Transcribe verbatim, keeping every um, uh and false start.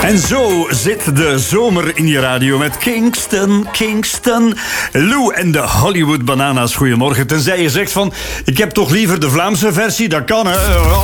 En zo zit de zomer in je radio met Kingston, Kingston, Lou en de Hollywood Bananas. Goedemorgen. Tenzij je zegt van, ik heb toch liever de Vlaamse versie, dat kan hè.